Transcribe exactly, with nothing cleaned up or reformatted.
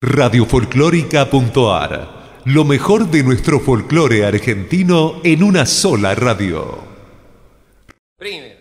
radiofolclórica.ar. Lo mejor de nuestro folclore argentino en una sola radio. Primero.